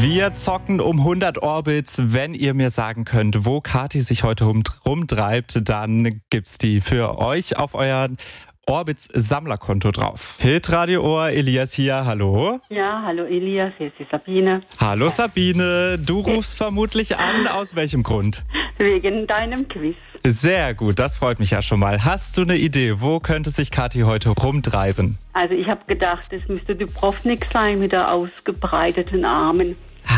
Wir zocken um 100 Orbits. Wenn ihr mir sagen könnt, wo Kathi sich heute rumtreibt, dann gibt's die für euch auf euer Orbits Sammlerkonto drauf. Hitradio Ohr, Elias hier, hallo. Ja, hallo Elias, hier ist die Sabine. Hallo Sabine, du rufst vermutlich an, aus welchem Grund? Wegen deinem Quiz. Sehr gut, das freut mich ja schon mal. Hast du eine Idee, wo könnte sich Kathi heute rumtreiben? Also ich habe gedacht, es müsste Dubrovnik sein mit der ausgebreiteten Armen.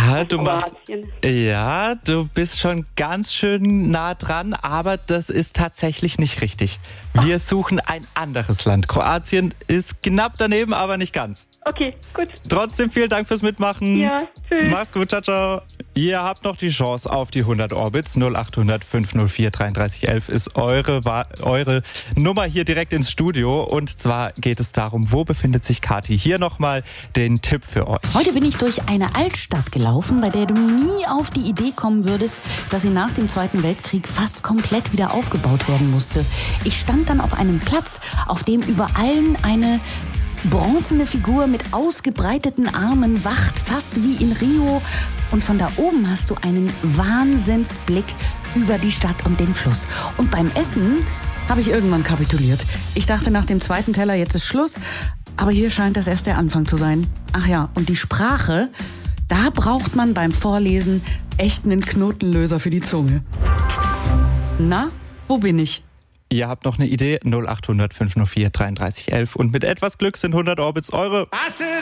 Du bist schon ganz schön nah dran, aber das ist tatsächlich nicht richtig. Wir suchen ein anderes Land. Kroatien ist knapp daneben, aber nicht ganz. Okay, gut. Trotzdem vielen Dank fürs Mitmachen. Ja, tschüss. Mach's gut, ciao, ciao. Ihr habt noch die Chance auf die 100 Orbits. 0800 504 3311 ist eure Nummer hier direkt ins Studio. Und zwar geht es darum, wo befindet sich Kathi? Hier nochmal den Tipp für euch. Heute bin ich durch eine Altstadt gelaufen, bei der du nie auf die Idee kommen würdest, dass sie nach dem Zweiten Weltkrieg fast komplett wieder aufgebaut werden musste. Ich stand dann auf einem Platz, auf dem über allen eine bronzene Figur mit ausgebreiteten Armen wacht, fast wie in Rio. Und von da oben hast du einen Wahnsinnsblick über die Stadt und den Fluss. Und beim Essen habe ich irgendwann kapituliert. Ich dachte nach dem zweiten Teller, jetzt ist Schluss. Aber hier scheint das erst der Anfang zu sein. Ach ja, und die Sprache, da braucht man beim Vorlesen echt einen Knotenlöser für die Zunge. Na, wo bin ich? Ihr habt noch eine Idee? 0800 504 3311 und mit etwas Glück sind 100 Orbits eure.